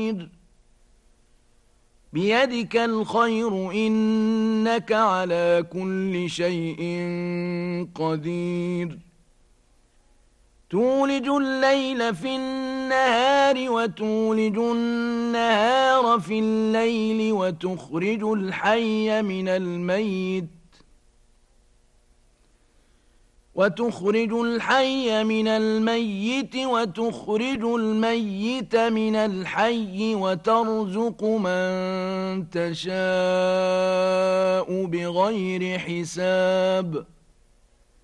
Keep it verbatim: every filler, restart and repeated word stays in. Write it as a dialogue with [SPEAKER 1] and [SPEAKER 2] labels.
[SPEAKER 1] قدير بيدك الخير إنك على كل شيء قدير تولج الليل في النهار وتولج النهار في الليل وتخرج الحي من الميت وتخرج الحي من الميت وتخرج الميت من الحي وترزق من تشاء بغير حساب